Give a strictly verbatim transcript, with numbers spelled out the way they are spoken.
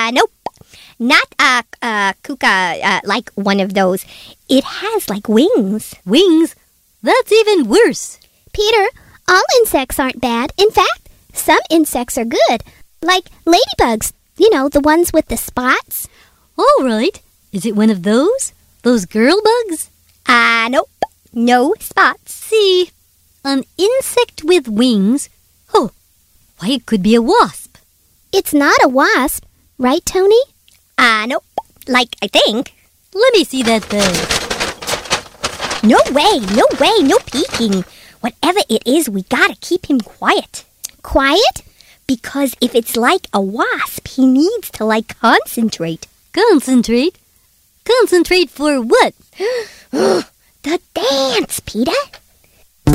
Uh, nope. Not a uh, uh, kuka, uh, like one of those. It has like wings. Wings? That's even worse. Peter, all insects aren't bad. In fact, some insects are good. Like ladybugs. You know, the ones with the spots. All right. Is it one of those? Those girl bugs? Ah, uh, nope. No spots. See, an insect with wings. Oh, why, it could be a wasp. It's not a wasp, right, Tony? Ah, uh, nope. Like, I think. Let me see that bug. No way, no way, no peeking. Whatever it is, we gotta keep him quiet. Quiet? Because if it's like a wasp, he needs to, like, concentrate. Concentrate? Concentrate for what? The dance, Peter.